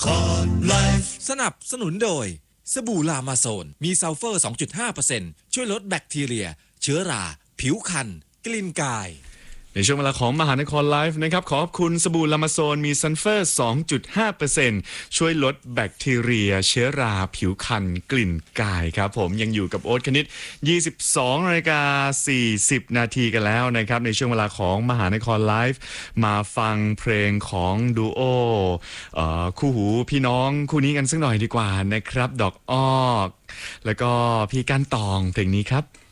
สนับสนุนโดยสบู่ลามาโซนมีซัลเฟอร์ 2.5% ช่วยลดแบคทีเรียเชื้อราผิวคันกลิ่นกายในช่วงเวลาของมหานครไลฟ์นะครับขอบคุณสบู่ลามาโซนมีซัลเฟอร์ 2.5% ช่วยลดแบคทีเรียเชื้อราผิวคันกลิ่นกายครับผมยังอยู่กับโอ๊ตคณิต 22:40 นาทีกันแล้วนะครับในช่วงเวลาของมหานครไลฟ์มาฟังเพลงของดูโอคู่หูพี่น้องคู่นี้กันสักหน่อยดีกว่านะครับดอกอ้อแล้วก็พี่ก้านตองเพลงนี้ครับ